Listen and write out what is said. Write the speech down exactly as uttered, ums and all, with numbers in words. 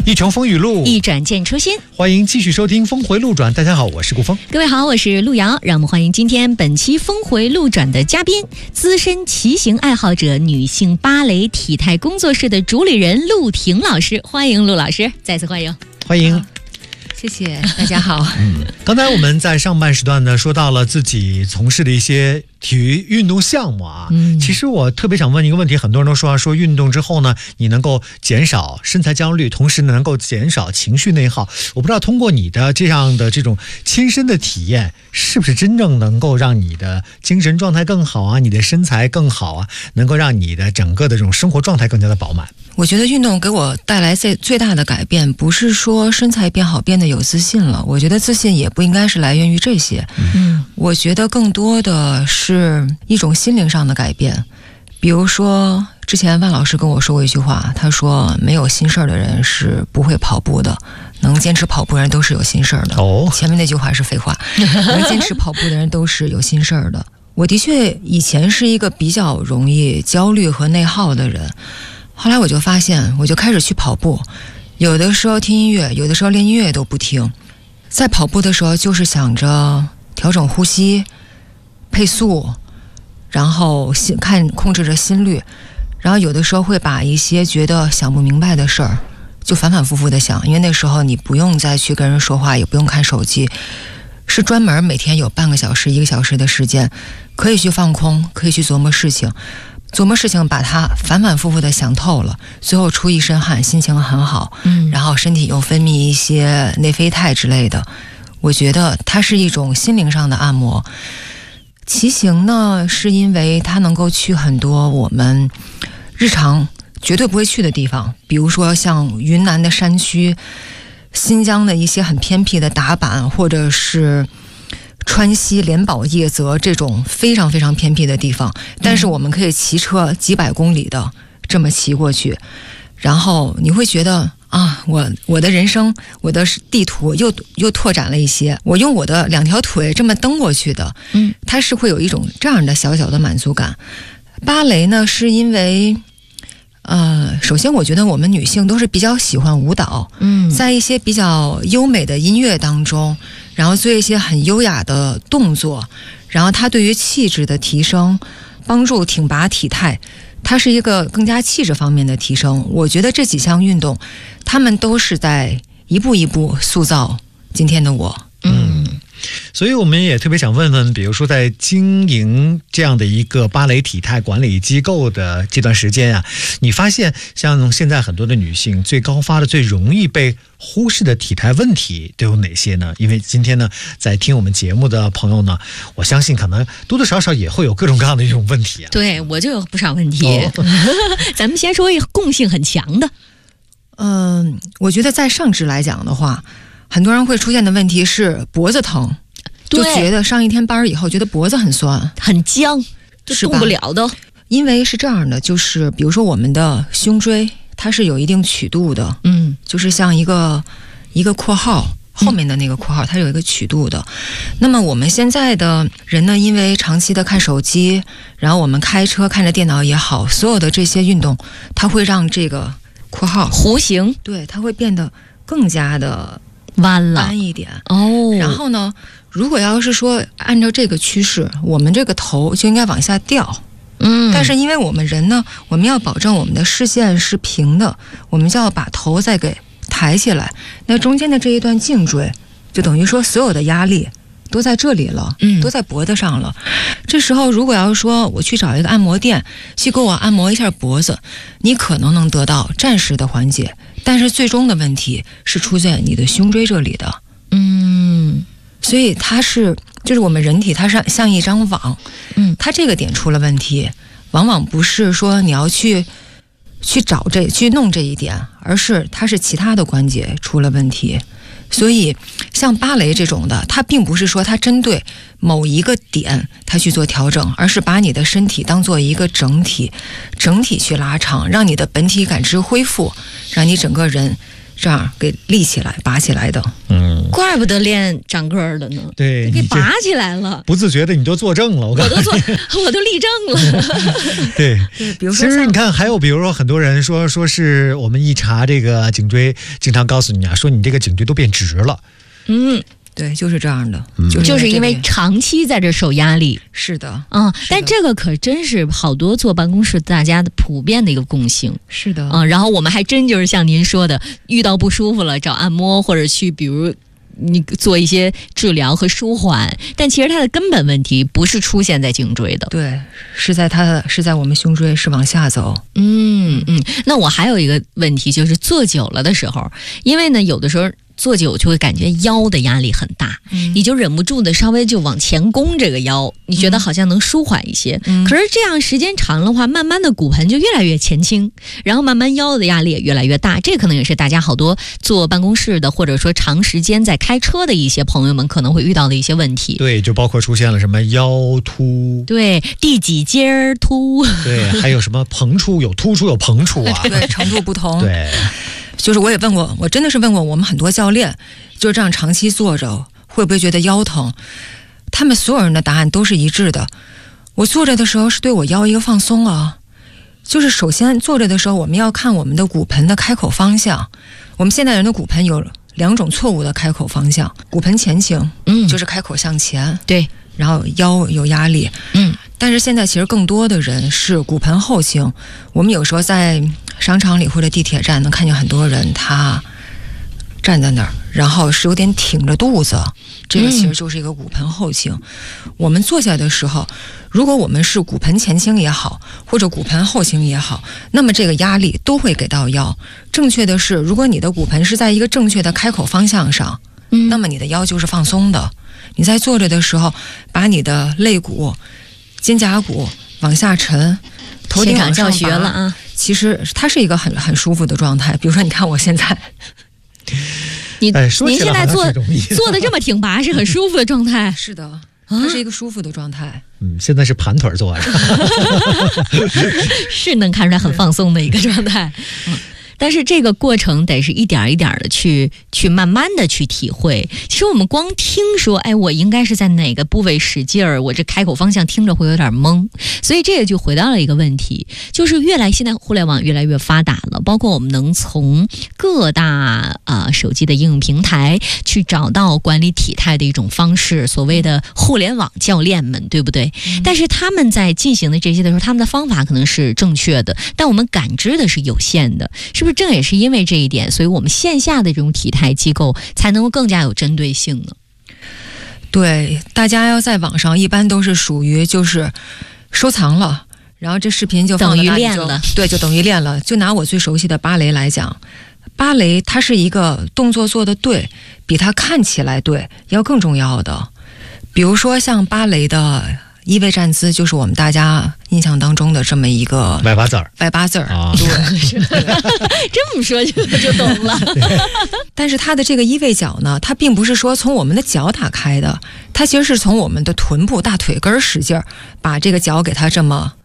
一程风雨路， 一转见初心。 欢迎继续收听峰回路转。大家好，我是顾峰。 各位好，我是陆瑶。让我们欢迎今天本期峰回路转的嘉宾，资深骑行爱好者、女性芭蕾体态工作室的主理人陆婷老师。欢迎陆老师，再次欢迎。 欢迎。 谢谢大家好。 嗯，刚才我们在上半时段呢，说到了自己从事的一些体育运动项目啊。嗯，其实我特别想问一个问题，很多人都说啊，说运动之后呢，你能够减少身材焦虑，同时呢能够减少情绪内耗。我不知道通过你的这样的这种亲身的体验，是不是真正能够让你的精神状态更好啊，你的身材更好啊，能够让你的整个的这种生活状态更加的饱满。 我觉得运动给我带来最最大的改变，不是说身材变好变得有自信了，我觉得自信也不应该是来源于这些。嗯，我觉得更多的是一种心灵上的改变。比如说之前万老师跟我说过一句话，他说没有心事儿的人是不会跑步的，能坚持跑步的人都是有心事儿的。哦，前面那句话是废话，能坚持跑步的人都是有心事儿的。我的确以前是一个比较容易焦虑和内耗的人，后来我就发现，我就开始去跑步，有的时候听音乐，有的时候连音乐都不听。在跑步的时候就是想着调整呼吸、配速，然后心看控制着心率，然后有的时候会把一些觉得想不明白的事儿就反反复复的想，因为那时候你不用再去跟人说话，也不用看手机，是专门每天有半个小时、一个小时的时间可以去放空，可以去琢磨事情。琢磨事情把它反反复复的想透了，最后出一身汗，心情很好，嗯，然后身体又分泌一些内啡肽之类的，我觉得它是一种心灵上的按摩。骑行呢，是因为它能够去很多我们日常绝对不会去的地方，比如说像云南的山区，新疆的一些很偏僻的达坂，或者是川西莲宝叶泽这种非常非常偏僻的地方，但是我们可以骑车几百公里的这么骑过去，然后你会觉得啊，我我的人生，我的地图又又拓展了一些，我用我的两条腿这么蹬过去的，嗯，它是会有一种这样的小小的满足感。芭蕾呢，是因为呃，首先我觉得我们女性都是比较喜欢舞蹈，嗯，在一些比较优美的音乐当中，然后做一些很优雅的动作，然后它对于气质的提升，帮助挺拔体态，它是一个更加气质方面的提升。我觉得这几项运动，他们都是在一步一步塑造今天的我。 嗯，所以我们也特别想问问，比如说在经营这样的一个芭蕾体态管理机构的这段时间啊，你发现像现在很多的女性最高发的、最容易被忽视的体态问题都有哪些呢？因为今天呢，在听我们节目的朋友呢，我相信可能多多少少也会有各种各样的一种问题啊。 对，我就有不少问题。哦、咱们先说一个共性很强的。 嗯、呃，我觉得在上肢来讲的话，很多人会出现的问题是脖子疼，就觉得上一天班以后觉得脖子很酸很僵，就动不了的。 因为是这样的，就是比如说我们的胸椎它是有一定曲度的，嗯，就是像一个一个括号后面的那个括号，它有一个曲度的。那么我们现在的人呢，因为长期的看手机，然后我们开车看着电脑也好，所有的这些运动，它会让这个括号弧形， 对，它会变得更加的弯了弯一点哦。然后呢，如果要是说按照这个趋势，我们这个头就应该往下掉。嗯，但是因为我们人呢，我们要保证我们的视线是平的，我们就要把头再给抬起来。那中间的这一段颈椎，就等于说所有的压力都在这里了，嗯，都在脖子上了。这时候如果要说我去找一个按摩店去给我按摩一下脖子，你可能能得到暂时的缓解，但是最终的问题是出现你的胸椎这里的。嗯，所以它是就是我们人体它是像一张网，嗯，它这个点出了问题，往往不是说你要去去找这去弄这一点，而是它是其他的关节出了问题。所以像芭蕾这种的，它并不是说它针对某一个点它去做调整，而是把你的身体当做一个整体整体去拉长，让你的本体感知恢复，让你整个人这样给立起来、拔起来的。 嗯， 怪不得练长个儿的呢。 对， 给拔起来了， 不自觉的你都坐正了，我我都坐，我都立正了。 对， 对，比如说， 其实你看，还有比如说很多人说说是我们一查这个颈椎，经常告诉你啊，说你这个颈椎都变直了。 嗯。 对，就是这样的， 嗯、 就是就是因为长期在这受压力。 是的， 嗯，但这个可真是好多坐办公室大家的普遍的一个共性。 是的， 嗯，然后我们还真就是像您说的，遇到不舒服了找按摩，或者去比如你做一些治疗和舒缓，但其实它的根本问题不是出现在颈椎的， 对，是在它的是在我们胸椎是往下走。 嗯嗯，那我还有一个问题就是坐久了的时候，因为呢有的时候坐久就会感觉腰的压力很大，嗯、你就忍不住的稍微就往前弓这个腰，你觉得好像能舒缓一些。嗯、可是这样时间长的话，慢慢的骨盆就越来越前倾，然后慢慢腰的压力也越来越大。这可能也是大家好多坐办公室的，或者说长时间在开车的一些朋友们可能会遇到的一些问题。 对，就包括出现了什么腰突， 对，第几节儿突， 对，还有什么膨出，有突出有膨出啊， 对，程度不同， 对。 就是我也问过，我真的是问过我们很多教练，就这样长期坐着会不会觉得腰疼？他们所有人的答案都是一致的。我坐着的时候是对我腰一个放松啊，就是首先坐着的时候我们要看我们的骨盆的开口方向。我们现代人的骨盆有两种错误的开口方向，骨盆前倾，嗯，就是开口向前， 对， 然后腰有压力， 嗯。 但是现在其实更多的人是骨盆后倾。我们有时候在商场里或者地铁站能看见很多人，他站在那儿，然后是有点挺着肚子，这个其实就是一个骨盆后倾。嗯、我们坐下来的时候，如果我们是骨盆前倾也好，或者骨盆后倾也好，那么这个压力都会给到腰。正确的是，如果你的骨盆是在一个正确的开口方向上，嗯、那么你的腰就是放松的。你在坐着的时候，把你的肋骨、肩胛骨往下沉，头顶往上拔了啊！ 其实它是一个很很舒服的状态。比如说，你看我现在， 你、 哎、 您现在坐坐的这么挺拔，是很舒服的状态。 是的，它是一个舒服的状态。 嗯，现在是盘腿坐着， 是能看出来很放松的一个状态。嗯。但是这个过程得是一点一点的去去慢慢的去体会。其实我们光听说，哎，我应该是在哪个部位使劲儿，我这开口方向听着会有点懵。所以这个就回到了一个问题，就是越来现在互联网越来越发达了，包括我们能从各大啊、呃、手机的应用平台去找到管理体态的一种方式，所谓的互联网教练们，对不对？嗯、但是他们在进行的这些的时候，他们的方法可能是正确的，但我们感知的是有限的，是。是不是正也是因为这一点，所以我们线下的这种体态机构才能够更加有针对性呢？ 对，大家要在网上一般都是属于就是收藏了，然后这视频就放等于练了， 对，就等于练了。就拿我最熟悉的芭蕾来讲，芭蕾它是一个动作做的对，比它看起来对要更重要的。比如说像芭蕾的依位站姿，就是我们大家印象当中的这么一个外八字儿， 外八字儿啊， 对， 这么说就就懂了。 但是它的这个依位脚呢，它并不是说从我们的脚打开的，它其实是从我们的臀部大腿根儿使劲儿把这个脚给它这么